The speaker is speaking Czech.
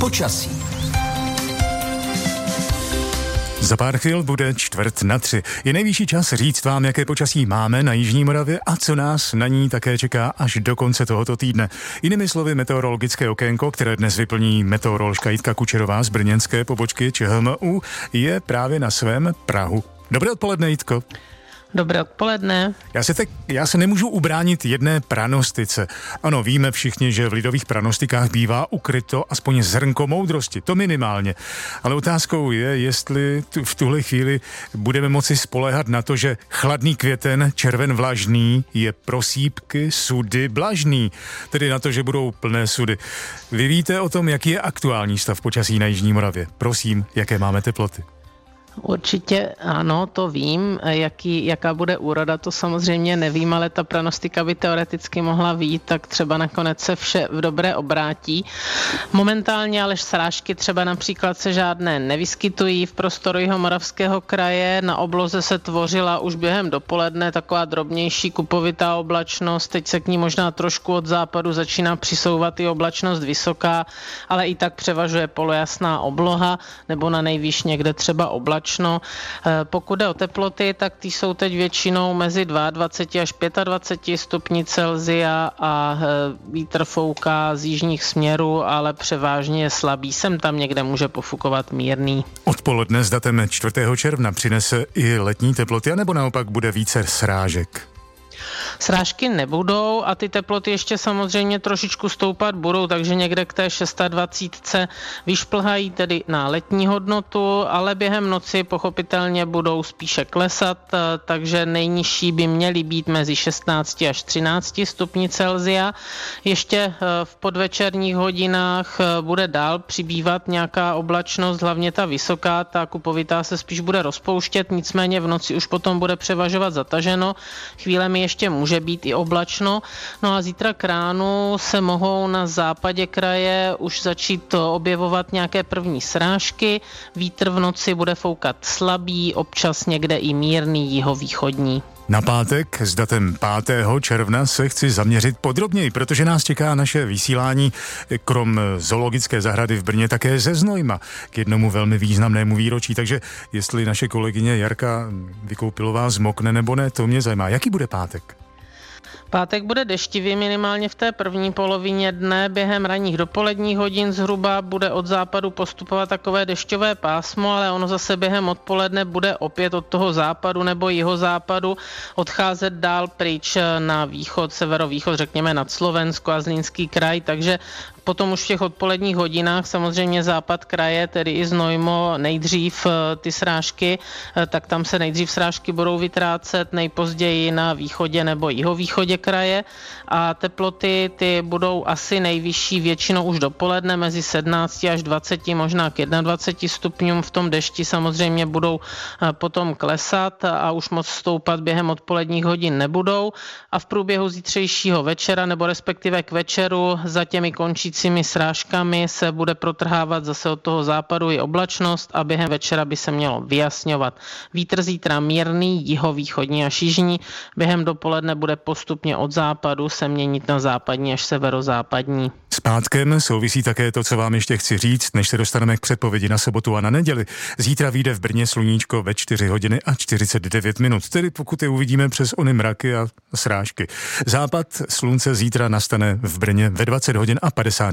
Počasí. Za pár chvil bude 2:45. Je nejvyšší čas říct vám, jaké počasí máme na jižní Moravě a co nás na ní také čeká až do konce tohoto týdne. Jinými slovy, meteorologické okénko, které dnes vyplní meteoroložka Jitka Kučerová z brněnské pobočky ČHMÚ, je právě na svém prahu. Dobré odpoledne, Jitko. Dobré odpoledne. Já se nemůžu ubránit jedné pranostice. Ano, víme všichni, že v lidových pranostikách bývá ukryto aspoň zrnko moudrosti, to minimálně. Ale otázkou je, jestli v tuhle chvíli budeme moci spoléhat na to, že chladný květen, červen vlažný, je pro sýpky sudy blažný. Tedy na to, že budou plné sudy. Vy víte o tom, jaký je aktuální stav počasí na jižní Moravě? Prosím, jaké máme teploty? Určitě ano, to vím, jaká bude úroda, to samozřejmě nevím, ale ta pranostika by teoreticky mohla vyjít, tak třeba nakonec se vše v dobré obrátí. Momentálně ale srážky třeba například se žádné nevyskytují v prostoru Jihomoravského kraje, na obloze se tvořila už během dopoledne taková drobnější kupovitá oblačnost, teď se k ní možná trošku od západu začíná přisouvat i oblačnost vysoká, ale i tak převažuje polojasná obloha, nebo na nejvýš někde třeba oblačno. Pokud jde o teploty, tak ty jsou teď většinou mezi 22 až 25 stupni Celsia a vítr fouká z jižních směrů, ale převážně je slabý. Sem tam někde může pofukovat mírný. Odpoledne s datem 4. června přinese i letní teploty, anebo naopak bude více srážek? Srážky nebudou a ty teploty ještě samozřejmě trošičku stoupat budou, takže někde k té 26 vyšplhají tedy na letní hodnotu, ale během noci pochopitelně budou spíše klesat, takže nejnižší by měly být mezi 16 až 13 stupni Celsia. Ještě v podvečerních hodinách bude dál přibývat nějaká oblačnost, hlavně ta vysoká, ta kupovitá se spíš bude rozpouštět, nicméně v noci už potom bude převažovat zataženo, chvílemi ještě může být i oblačno. No a zítra k ránu se mohou na západě kraje už začít objevovat nějaké první srážky. Vítr v noci bude foukat slabý, občas někde i mírný jihovýchodní. Na pátek s datem 5. června se chci zaměřit podrobněji, protože nás čeká naše vysílání krom zoologické zahrady v Brně také ze Znojma k jednomu velmi významnému výročí. Takže jestli naše kolegyně Jarka Vykoupilová zmokne nebo ne, to mě zajímá. Jaký bude pátek? Pátek bude deštivý minimálně v té první polovině dne. Během ranních dopoledních hodin zhruba bude od západu postupovat takové dešťové pásmo, ale ono zase během odpoledne bude opět od toho západu nebo jihozápadu odcházet dál pryč na východ, severovýchod, řekněme nad Slovensko a Zlínský kraj, takže potom už v těch odpoledních hodinách samozřejmě západ kraje, tedy i Znojmo, nejdřív ty srážky, tak tam se nejdřív srážky budou vytrácet, nejpozději na východě nebo jihovýchodě kraje a teploty ty budou asi nejvyšší většinou už dopoledne mezi 17 až 20, možná k 21 stupňům. V tom dešti samozřejmě budou potom klesat a už moc stoupat během odpoledních hodin nebudou a v průběhu zítřejšího večera nebo respektive k večeru za těmi končícími srážkami se bude protrhávat zase od toho západu i oblačnost a během večera by se mělo vyjasňovat. Vítr zítra mírný, jihovýchodní až jižní, během dopoledne bude postupně od západu se měnit na západní až severozápadní. S pátkem souvisí také to, co vám ještě chci říct, než se dostaneme k předpovědi na sobotu a na neděli. Zítra vyjde v Brně sluníčko ve 4 hodiny a 49 minut, tedy pokud je uvidíme přes ony mraky a srážky. Západ slunce zítra nastane v Brně ve 20 hodin a 50